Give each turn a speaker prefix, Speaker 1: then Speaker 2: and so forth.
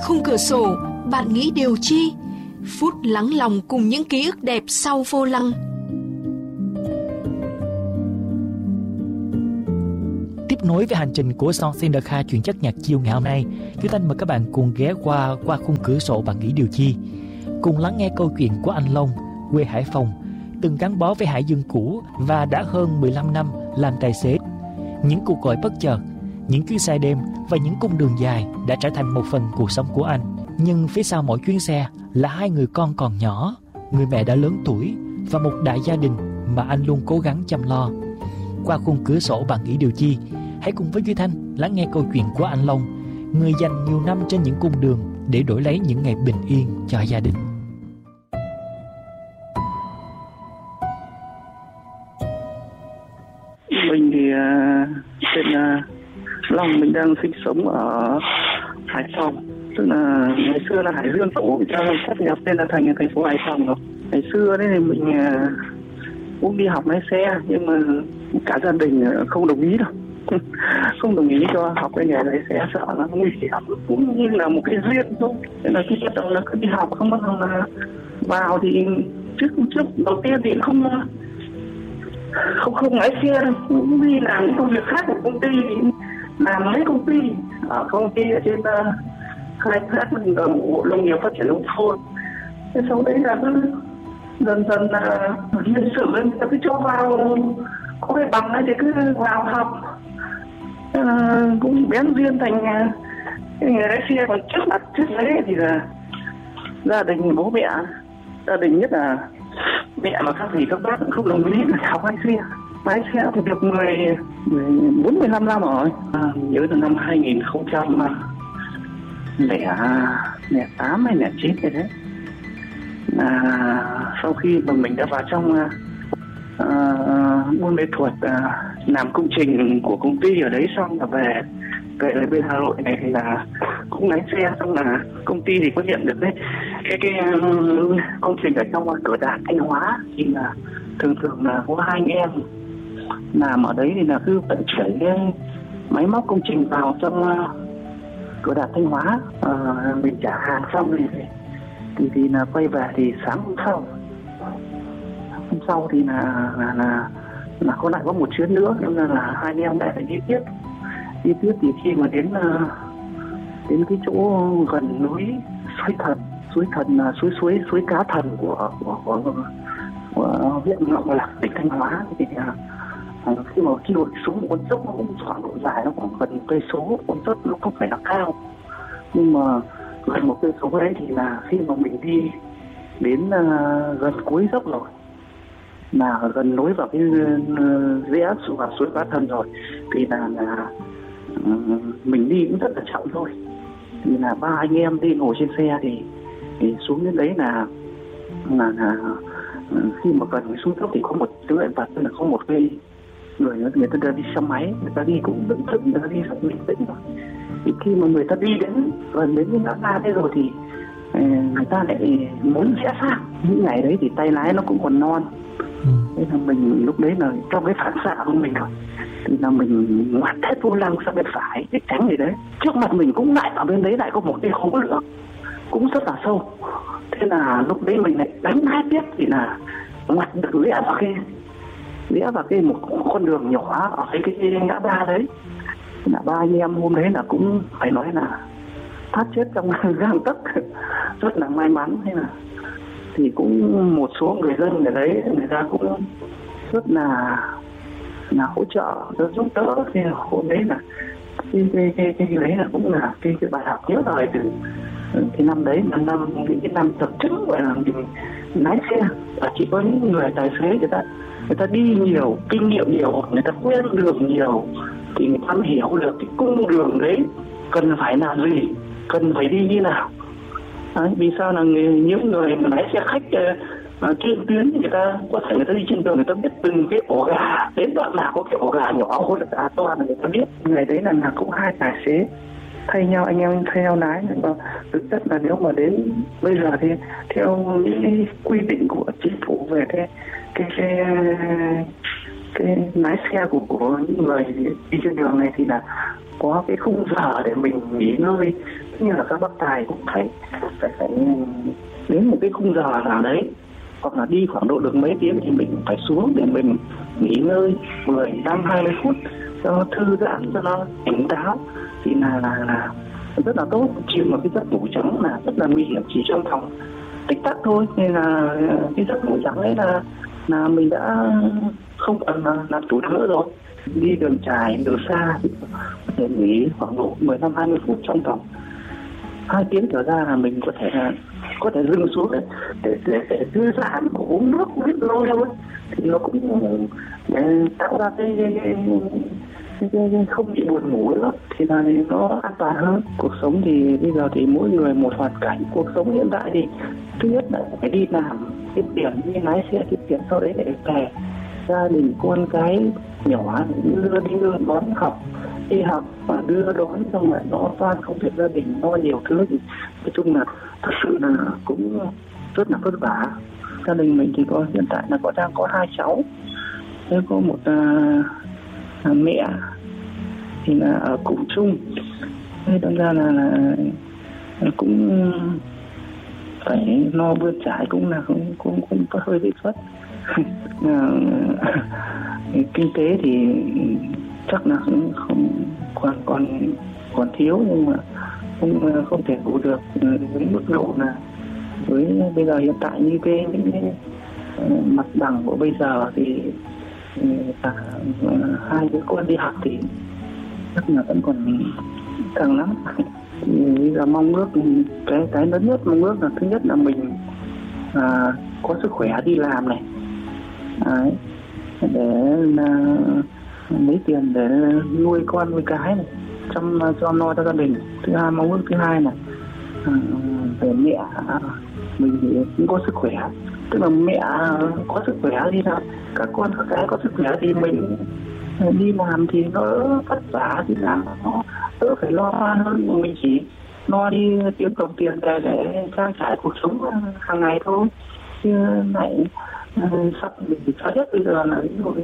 Speaker 1: khung cửa sổ, bạn nghĩ điều chi? Phút lắng lòng cùng những ký ức đẹp sau vô lăng.
Speaker 2: Tiếp nối với hành trình của Songs in the Car chuyện chất nhạc chiều ngày hôm nay, Duy Thanh mời các bạn cùng ghé qua khung cửa sổ bạn nghĩ điều chi, cùng lắng nghe câu chuyện của anh Long, quê Hải Phòng, từng gắn bó với Hải Dương cũ và đã hơn 15 năm làm tài xế. Những cuộc gọi bất chợt, những chuyến xe đêm và những cung đường dài đã trở thành một phần cuộc sống của anh. Nhưng phía sau mỗi chuyến xe là 2 người con còn nhỏ, người mẹ đã lớn tuổi và một đại gia đình mà anh luôn cố gắng chăm lo. Qua khung cửa sổ bạn nghĩ điều chi, hãy cùng với Duy Thanh lắng nghe câu chuyện của anh Long, người dành nhiều năm trên những cung đường để đổi lấy những ngày bình yên cho gia đình.
Speaker 3: Mình thì tên Long, mình đang sinh sống ở Hải Phòng, tức là ngày xưa là Hải Dương cũ, cho sắp nhập tên là thành phố Hải Phòng rồi. Ngày xưa đấy thì mình cũng đi học lái xe, nhưng mà cả gia đình không đồng ý đâu. Không đồng ý cho học cái nghề lái xe, sợ nó nguy hiểm, cũng như là một cái duyên thôi. Thế là khi bắt đầu là cứ đi học, không bắt đầu là vào thì trước đầu tiên thì không lái xe đâu, cũng đi làm những công việc khác của công ty, thì làm mấy công ty ở công ty ở trên khai thác Bộ Nông nghiệp Phát triển Nông thôn. Thế sau đấy là cứ dần là nhân sự người ta cứ cho vào, có cái bằng ấy thì cứ vào học, cũng bén duyên thành cái nghề lái xe. Còn trước đấy thì là gia đình bố mẹ, gia đình nhất là mẹ mà các dì các bác cũng không đồng ý là học lái xe thì được 15 năm rồi. Nhớ là năm 2008 hay 2009 vậy đấy, sau khi mà mình đã vào trong Buôn Mê Thuột làm công trình của công ty ở đấy, xong là về lại bên Hà Nội này thì là cũng lái xe. Xong là công ty thì có nhận được đấy cái công trình ở trong Cửa Đạt Thanh Hóa, thì là thường là có 2 anh em làm ở đấy, thì là cứ vận chuyển cái máy móc công trình vào trong Cửa Đạt Thanh Hóa. Mình trả hàng xong thì là quay về thì sáng hôm sau thì là có lại có một chuyến nữa, nên là 2 anh em lại phải đi tiếp. Thì khi mà đến cái chỗ gần núi suối Cá Thần của huyện Ngọc Lặc, tỉnh Thanh Hóa, thì khi mà xuống một con dốc, nó cũng khoảng độ dài, nó khoảng gần cây số. Con dốc nó không phải là cao, nhưng mà gần một cây số đấy thì là khi mà mình đi đến gần cuối dốc rồi, là gần nối vào cái rẽ vào suối Cá Thần rồi, thì là mình đi cũng rất là chậm thôi. Thì là 3 anh em đi ngồi trên xe thì xuống đến đấy là khi mà gần xuống dốc thì có một thứ vật, tức là có một cái người ta đi xe máy, người ta đi cũng vững vững, người ta đi rất bình tĩnh rồi. Thì khi mà người ta đi gần đến cái ngã ba thế rồi thì người ta lại muốn rẽ sang. Những ngày đấy thì tay lái nó cũng còn non. Thế là mình lúc đấy là trong cái phản xạ của mình rồi, thì là mình ngoặt hết vô lăng sang bên phải để tránh gì đấy. Trước mặt mình cũng lại ở bên đấy lại có một cái hố nữa cũng rất là sâu. Thế là lúc đấy mình lại đánh hai tiếp, thì là ngoặt được rẽ vào cái một con đường nhỏ ở cái ngã ba đấy. Thế là 3 anh em hôm đấy là cũng phải nói là thoát chết trong gang tấc, rất là may mắn. Thế là thì cũng một số người dân ở đấy, người ta cũng rất là hỗ trợ, giúp đỡ. Thì hôm đấy là cái đấy là cũng là cái bài học nhớ đời từ cái năm đấy, là những cái năm tập chứng gọi là mình lái xe. Và chỉ có những người tài xế người ta đi nhiều, kinh nghiệm nhiều, người ta quen đường nhiều, thì người ta hiểu được cái cung đường đấy cần phải làm gì, cần phải đi như nào. Đấy, vì sao là những người mà lái xe khách trên tuyến thì người ta có thể người ta đi trên đường, người ta biết từng cái ổ gà, đến đoạn nào có cái ổ gà nhỏ hoặc là gà to là người ta biết. Ngày đấy là cũng 2 tài xế thay nhau, anh em thay nhau lái. Và thực chất là nếu mà đến bây giờ thì theo những quy định của chính phủ về cái lái xe của những người đi trên đường này, thì là có cái khung giờ để mình nghỉ ngơi, như là các bác tài cũng phải đến một cái khung giờ nào đấy, hoặc là đi khoảng độ được mấy tiếng thì mình phải xuống để mình nghỉ ngơi 15-20 phút cho thư giãn, cho nó tỉnh táo, thì là rất là tốt. Chìm vào cái giấc ngủ trắng là rất là nguy hiểm, chỉ trong vòng tích tắc thôi. Nên là cái giấc ngủ trắng ấy là mình đã không còn làm chủ nữa rồi. Đi đường dài đường xa thì có thể nghỉ khoảng độ 15-20 phút, trong vòng 2 tiếng trở ra là mình có thể dừng xuống để thư giãn, uống nước biết lâu đâu ấy, thì nó cũng tạo ra cái không bị buồn ngủ nữa, thì là nó an toàn hơn. Cuộc sống thì bây giờ thì mỗi người một hoàn cảnh. Cuộc sống hiện tại thì thứ nhất là phải đi làm kiếm tiền, đi lái xe kiếm tiền, sau đấy để về gia đình con cái nhỏ đưa đón đi học và đưa đón, xong lại nó toan công việc gia đình, nó nhiều thứ, thì nói chung là thật sự là cũng rất là vất vả. Gia đình mình thì hiện tại là đang có 2 cháu, có một mẹ thì là ở cùng chung, thế đâm ra là cũng phải lo bươn trải, cũng có hơi bị vất. Kinh tế thì chắc là không còn thiếu, nhưng mà không thể đủ được với mức độ là với bây giờ hiện tại như những cái mặt bằng của bây giờ thì cả 2 đứa con đi học thì chắc là vẫn còn càng lắm. Bây giờ mong ước cái lớn nhất mong ước là thứ nhất là mình có sức khỏe đi làm này, đấy, để lấy tiền để nuôi con nuôi cái này, cho lo cho gia đình. Thứ hai, mong ước thứ hai là về mẹ mình thì cũng có sức khỏe, tức là mẹ có sức khỏe thì là các con các cái có sức khỏe thì mình đi làm thì nó vất vả, thì làm nó đỡ phải lo hơn, mình chỉ lo đi kiếm đồng tiền để trang trải cuộc sống hàng ngày thôi. Chứ lại sắp mình sợ nhất bây giờ là